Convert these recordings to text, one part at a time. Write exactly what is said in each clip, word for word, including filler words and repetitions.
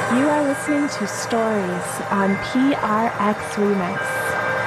You are listening to Stories on P R X Remix.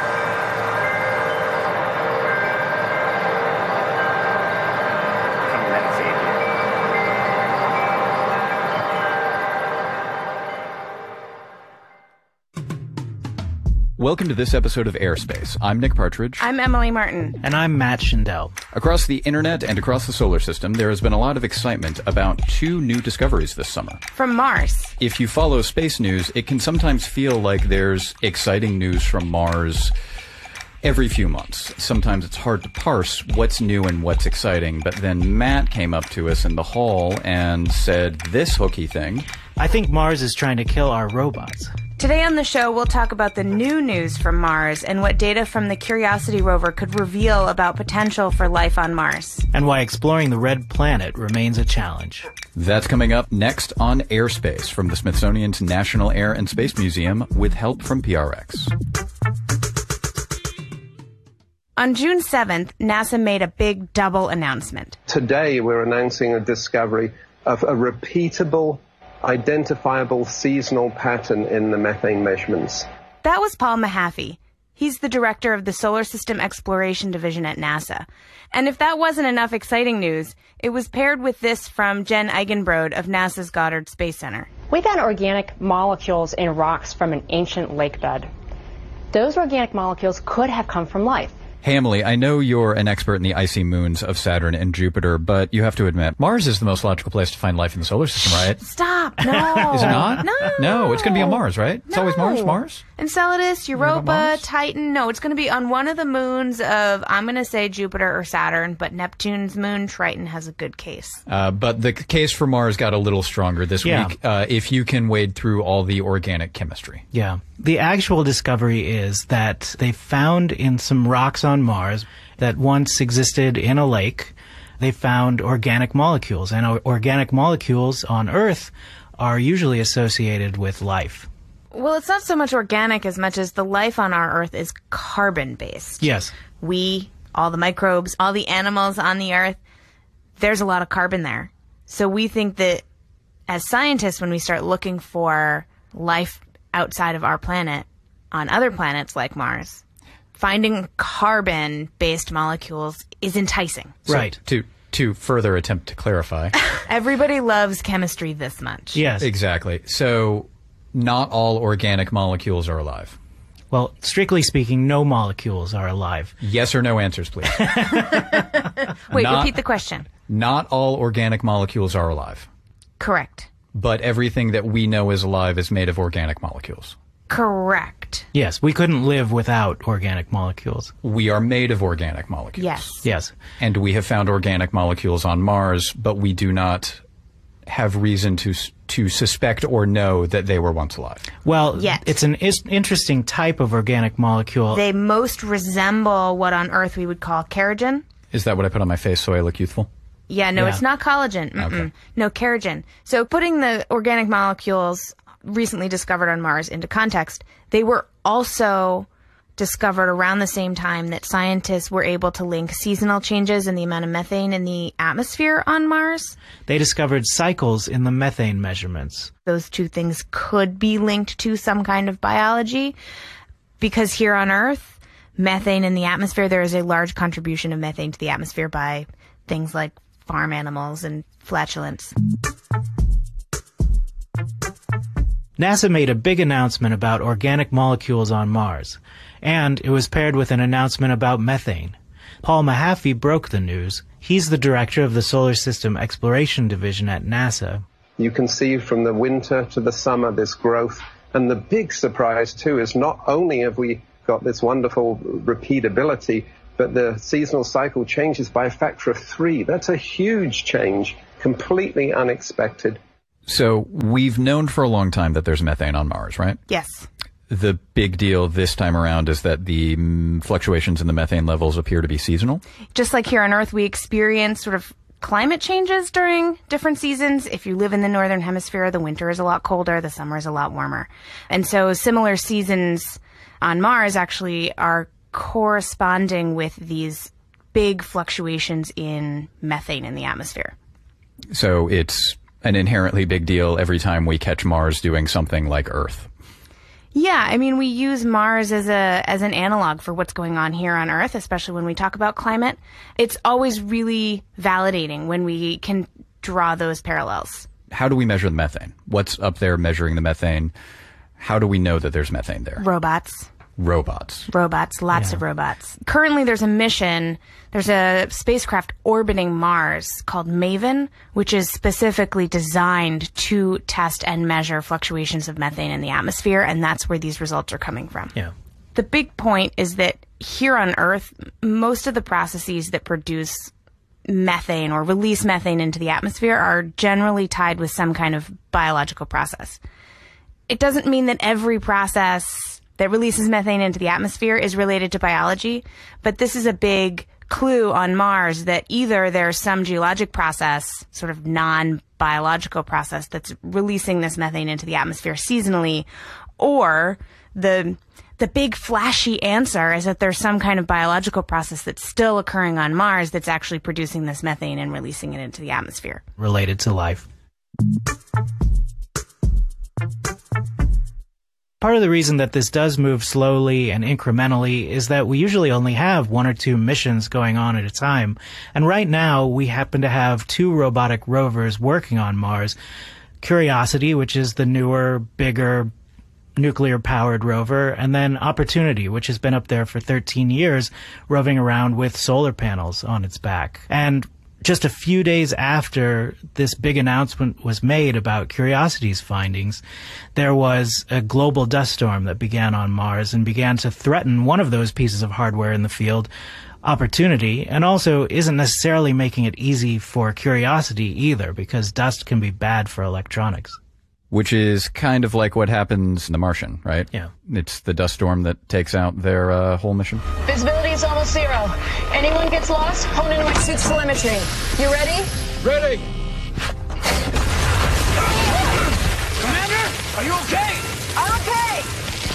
Welcome to this episode of Airspace. I'm Nick Partridge. I'm Emily Martin. And I'm Matt Schindel. Across the internet and across the solar system, there has been a lot of excitement about two new discoveries this summer. From Mars. If you follow space news, it can sometimes feel like there's exciting news from Mars every few months. Sometimes it's hard to parse what's new and what's exciting, but then Matt came up to us in the hall and said this hooky thing. I think Mars is trying to kill our robots. Today on the show, we'll talk about the new news from Mars and what data from the Curiosity rover could reveal about potential for life on Mars. And why exploring the red planet remains a challenge. That's coming up next on Airspace from the Smithsonian's National Air and Space Museum with help from P R X. On June seventh, NASA made a big double announcement. Today, we're announcing a discovery of a repeatable, identifiable seasonal pattern in the methane measurements. That was Paul Mahaffey. He's the director of the Solar System Exploration Division at NASA. And if that wasn't enough exciting news, it was paired with this from Jen Eigenbrode of NASA's Goddard Space Center. We found organic molecules in rocks from an ancient lake bed. Those organic molecules could have come from life. Hey, Emily, I know you're an expert in the icy moons of Saturn and Jupiter, but you have to admit, Mars is the most logical place to find life in the solar system, right? Stop. No. Is it not? No. No, it's going to be on Mars, right? It's no. always Mars, Mars? Enceladus, Europa, Titan. No, it's going to be on one of the moons of, I'm going to say Jupiter or Saturn, but Neptune's moon, Triton, has a good case. Uh, but the case for Mars got a little stronger this yeah. week, uh, if you can wade through all the organic chemistry. Yeah. The actual discovery is that they found in some rocks on Mars that once existed in a lake, they found organic molecules. And organic molecules on Earth are usually associated with life. Well, it's not so much organic as much as the life on our Earth is carbon-based. Yes. We, all the microbes, all the animals on the Earth, there's a lot of carbon there. So we think that as scientists, when we start looking for life outside of our planet, on other planets like Mars, finding carbon-based molecules is enticing. So right. To to further attempt to clarify. Everybody loves chemistry this much. Yes. Exactly. So not all organic molecules are alive. Well, strictly speaking, no molecules are alive. Yes or no answers, please. Wait, not, repeat the question. Not all organic molecules are alive. Correct. But everything that we know is alive is made of organic molecules. Correct. Yes, we couldn't live without organic molecules. We are made of organic molecules. Yes. Yes. And we have found organic molecules on Mars, but we do not have reason to to suspect or know that they were once alive. Well, Yet. it's an is- interesting type of organic molecule. They most resemble what on Earth we would call kerogen. Is that what I put on my face so I look youthful? Yeah, no, Yeah. it's not collagen. Mm-mm. Okay. No, kerogen. So putting the organic molecules recently discovered on Mars into context, they were also discovered around the same time that scientists were able to link seasonal changes in the amount of methane in the atmosphere on Mars. They discovered cycles in the methane measurements. Those two things could be linked to some kind of biology because here on Earth, methane in the atmosphere, there is a large contribution of methane to the atmosphere by things like farm animals and flatulence. NASA made a big announcement about organic molecules on Mars, and it was paired with an announcement about methane. Paul Mahaffey broke the news. He's the director of the Solar System Exploration Division at NASA. You can see from the winter to the summer this growth. And the big surprise, too, is not only have we got this wonderful repeatability, but the seasonal cycle changes by a factor of three. That's a huge change, completely unexpected. So we've known for a long time that there's methane on Mars, right? Yes. The big deal this time around is that the mm, fluctuations in the methane levels appear to be seasonal. Just like here on Earth, we experience sort of climate changes during different seasons. If you live in the northern hemisphere, the winter is a lot colder, the summer is a lot warmer. And so similar seasons on Mars actually are corresponding with these big fluctuations in methane in the atmosphere. So it's an inherently big deal every time we catch Mars doing something like Earth. Yeah, I mean, we use Mars as a as an analog for what's going on here on Earth, especially when we talk about climate. It's always really validating when we can draw those parallels. How do we measure the methane? What's up there measuring the methane? How do we know that there's methane there? Robots. Robots. Robots, lots Yeah. of robots. Currently, there's a mission, there's a spacecraft orbiting Mars called MAVEN, which is specifically designed to test and measure fluctuations of methane in the atmosphere, and that's where these results are coming from. Yeah. The big point is that here on Earth, most of the processes that produce methane or release methane into the atmosphere are generally tied with some kind of biological process. It doesn't mean that every process that releases methane into the atmosphere is related to biology, but this is a big clue on Mars that either there's some geologic process, sort of non-biological process, that's releasing this methane into the atmosphere seasonally, or the the big flashy answer is that there's some kind of biological process that's still occurring on Mars that's actually producing this methane and releasing it into the atmosphere. Related to life. Part of the reason that this does move slowly and incrementally is that we usually only have one or two missions going on at a time. And right now, we happen to have two robotic rovers working on Mars. Curiosity, which is the newer, bigger, nuclear-powered rover, and then Opportunity, which has been up there for thirteen years, roving around with solar panels on its back. And just a few days after this big announcement was made about Curiosity's findings, there was a global dust storm that began on Mars and began to threaten one of those pieces of hardware in the field, Opportunity, and also isn't necessarily making it easy for Curiosity either, because dust can be bad for electronics. Which is kind of like what happens in The Martian, right? Yeah. It's the dust storm that takes out their uh, whole mission. Visibility is almost zero. Anyone gets lost, hone into my suit's telemetry. You ready? Ready! Commander, are you okay? I'm okay!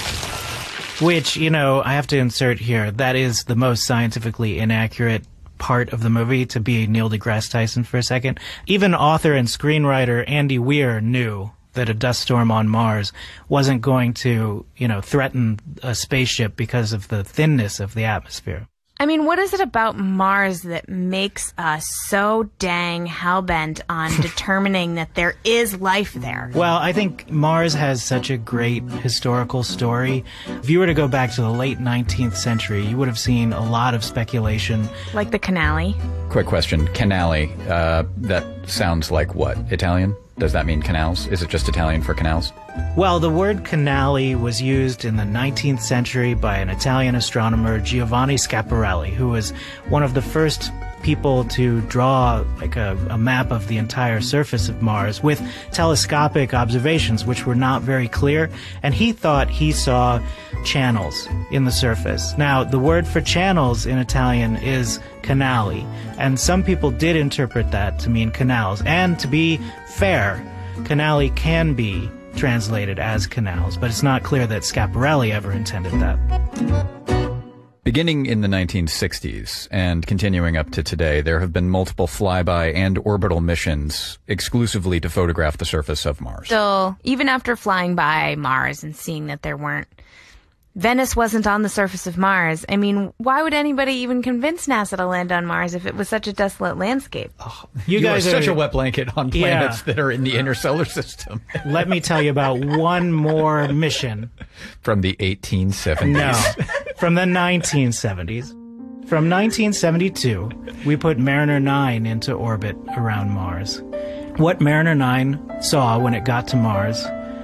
Which, you know, I have to insert here, that is the most scientifically inaccurate part of the movie, to be Neil deGrasse Tyson for a second. Even author and screenwriter Andy Weir knew that a dust storm on Mars wasn't going to, you know, threaten a spaceship because of the thinness of the atmosphere. I mean, what is it about Mars that makes us so dang hell-bent on determining that there is life there? Well, I think Mars has such a great historical story. If you were to go back to the late nineteenth century, you would have seen a lot of speculation. Like the Canali? Quick question. Canali, uh, that sounds like what? Italian? Does that mean canals? Is it just Italian for canals? Well, the word canali was used in the nineteenth century by an Italian astronomer, Giovanni Schiaparelli, who was one of the first people to draw like a, a map of the entire surface of Mars with telescopic observations, which were not very clear, and he thought he saw channels in the surface. Now, the word for channels in Italian is canali, and some people did interpret that to mean canals. And to be fair, canali can be translated as canals, but it's not clear that Schiaparelli ever intended that. Beginning in the nineteen sixties and continuing up to today, there have been multiple flyby and orbital missions exclusively to photograph the surface of Mars. Still, even after flying by Mars and seeing that there weren't, Venice wasn't on the surface of Mars. I mean, why would anybody even convince NASA to land on Mars if it was such a desolate landscape? Oh, you, you guys are such a wet blanket on planets yeah. that are in the inner solar system. Let me tell you about one more mission. From the eighteen seventies. No, from the nineteen seventies. From nineteen seventy-two, we put Mariner nine into orbit around Mars. What Mariner nine saw when it got to Mars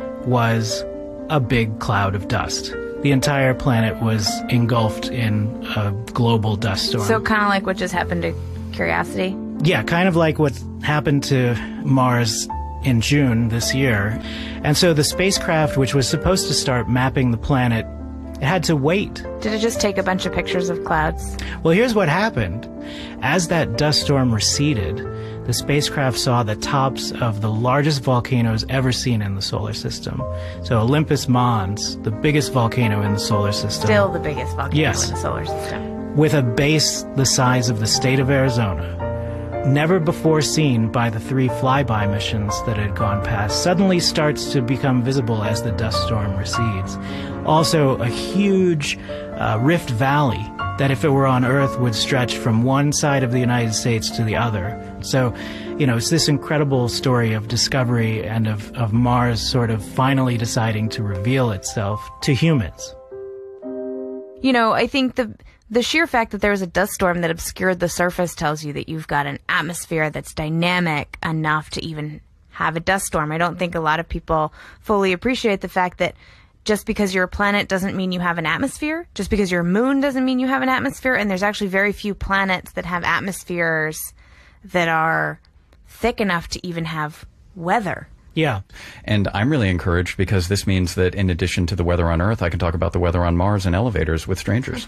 was a big cloud of dust. The entire planet was engulfed in a global dust storm. So kind of like what just happened to Curiosity? Yeah, kind of like what happened to Mars in June this year. And so the spacecraft, which was supposed to start mapping the planet, it had to wait. Did it just take a bunch of pictures of clouds? Well, here's what happened. As that dust storm receded, the spacecraft saw the tops of the largest volcanoes ever seen in the solar system. So Olympus Mons, the biggest volcano in the solar system. Still the biggest volcano yes. in the solar system. With a base the size of the state of Arizona, never before seen by the three flyby missions that had gone past, suddenly starts to become visible as the dust storm recedes. Also, a huge uh, Rift Valley that, if it were on Earth, would stretch from one side of the United States to the other. So, you know, it's this incredible story of discovery and of, of Mars sort of finally deciding to reveal itself to humans. You know, I think the the sheer fact that there was a dust storm that obscured the surface tells you that you've got an atmosphere that's dynamic enough to even have a dust storm. I don't think a lot of people fully appreciate the fact that just because you're a planet doesn't mean you have an atmosphere. Just because you're a moon doesn't mean you have an atmosphere. And there's actually very few planets that have atmospheres that are thick enough to even have weather. Yeah. And I'm really encouraged because this means that in addition to the weather on Earth, I can talk about the weather on Mars in elevators with strangers.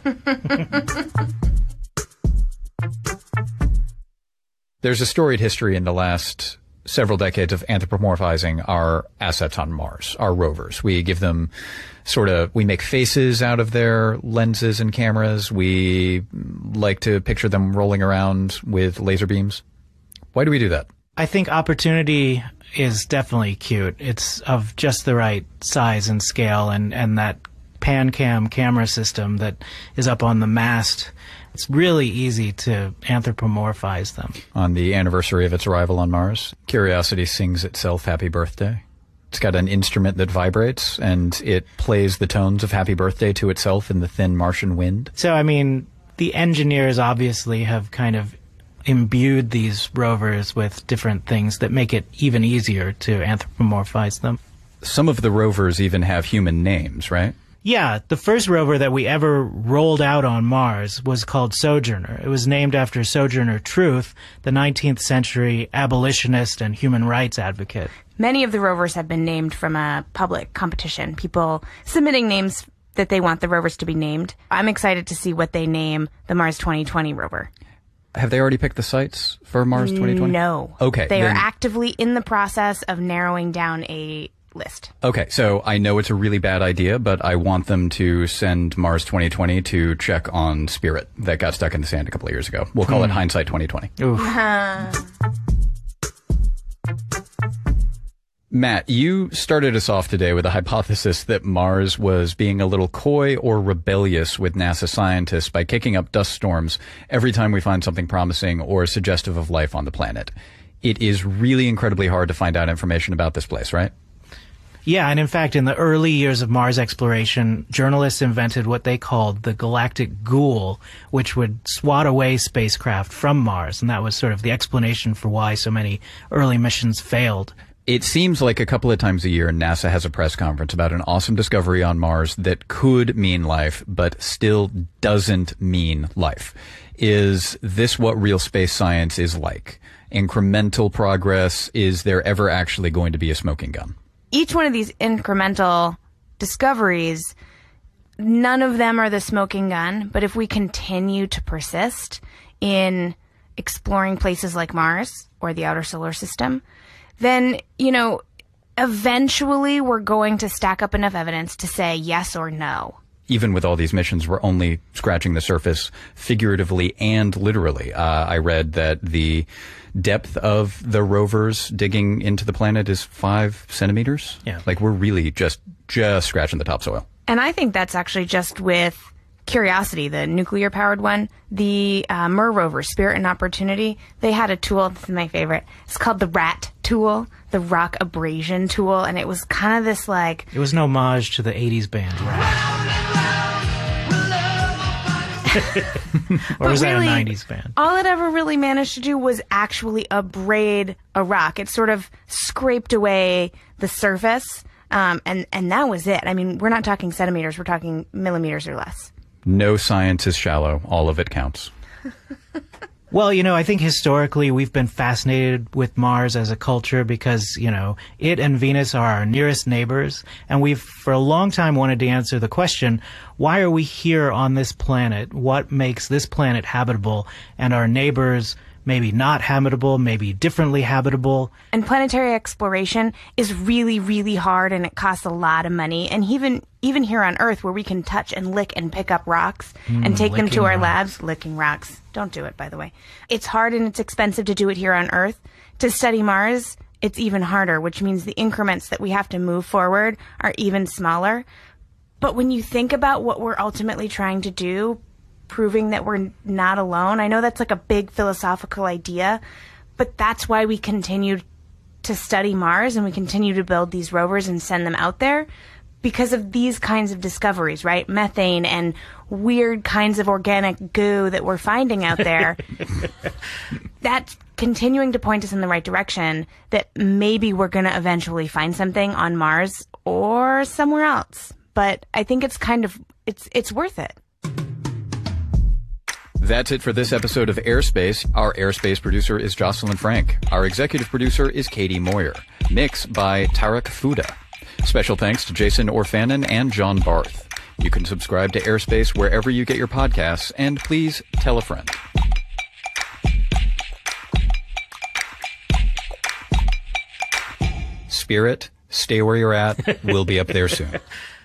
There's a storied history in the last several decades of anthropomorphizing our assets on Mars, our rovers. We give them sort of, we make faces out of their lenses and cameras. We like to picture them rolling around with laser beams. Why do we do that? I think Opportunity is definitely cute. It's of just the right size and scale, and, and that PanCam camera system that is up on the mast, it's really easy to anthropomorphize them. On the anniversary of its arrival on Mars, Curiosity sings itself happy birthday. It's got an instrument that vibrates, and it plays the tones of happy birthday to itself in the thin Martian wind. So, I mean, the engineers obviously have kind of imbued these rovers with different things that make it even easier to anthropomorphize them. Some of the rovers even have human names, right? Yeah, the first rover that we ever rolled out on Mars was called Sojourner. It was named after Sojourner Truth, the nineteenth century abolitionist and human rights advocate. Many of the rovers have been named from a public competition, people submitting names that they want the rovers to be named. I'm excited to see what they name the Mars twenty twenty rover. Have they already picked the sites for Mars twenty twenty? No. Okay. They then, are actively in the process of narrowing down a list. Okay, so I know it's a really bad idea, but I want them to send Mars twenty twenty to check on Spirit that got stuck in the sand a couple of years ago. We'll call mm. it Hindsight twenty twenty. Oof. Matt, you started us off today with a hypothesis that Mars was being a little coy or rebellious with NASA scientists by kicking up dust storms every time we find something promising or suggestive of life on the planet. It is really incredibly hard to find out information about this place, right? Yeah, and in fact, in the early years of Mars exploration, journalists invented what they called the galactic ghoul, which would swat away spacecraft from Mars, and that was sort of the explanation for why so many early missions failed. It seems like a couple of times a year NASA has a press conference about an awesome discovery on Mars that could mean life, but still doesn't mean life. Is this what real space science is like? Incremental progress? Is there ever actually going to be a smoking gun? Each one of these incremental discoveries, none of them are the smoking gun, but if we continue to persist in exploring places like Mars or the outer solar system, then, you know, eventually we're going to stack up enough evidence to say yes or no. Even with all these missions, we're only scratching the surface figuratively and literally. Uh, I read that the depth of the rovers digging into the planet is five centimeters. Yeah. Like, we're really just, just scratching the topsoil. And I think that's actually just with Curiosity, the nuclear-powered one. The uh, Mir rover, Spirit and Opportunity, they had a tool, this is my favorite, it's called the RAT tool, the rock abrasion tool, and it was kind of this, like... It was an homage to the eighties band RAT. Or was really, that a nineties band? All it ever really managed to do was actually abrade a rock. It sort of scraped away the surface, um, and, and that was it. I mean, we're not talking centimeters, we're talking millimeters or less. No science is shallow. All of it counts. Well, you know, I think historically we've been fascinated with Mars as a culture because, you know, it and Venus are our nearest neighbors. And we've, for a long time, wanted to answer the question, why are we here on this planet? What makes this planet habitable and our neighbors maybe not habitable, maybe differently habitable? And planetary exploration is really, really hard, and it costs a lot of money. And even even here on Earth, where we can touch and lick and pick up rocks Mm, and take them to licking our rocks. labs, licking rocks. Don't do it, by the way. It's hard and it's expensive to do it here on Earth. To study Mars, it's even harder, which means the increments that we have to move forward are even smaller. But when you think about what we're ultimately trying to do, proving that we're not alone, I know that's like a big philosophical idea, but that's why we continue to study Mars and we continue to build these rovers and send them out there, because of these kinds of discoveries, right? Methane and weird kinds of organic goo that we're finding out there. That's continuing to point us in the right direction, that maybe we're going to eventually find something on Mars or somewhere else. But I think it's kind of, it's it's worth it. That's it for this episode of Airspace. Our Airspace producer is Jocelyn Frank. Our executive producer is Katie Moyer. Mixed by Tarek Fuda. Special thanks to Jason Orfanon and John Barth. You can subscribe to Airspace wherever you get your podcasts, and please tell a friend. Spirit, stay where you're at. We'll be up there soon.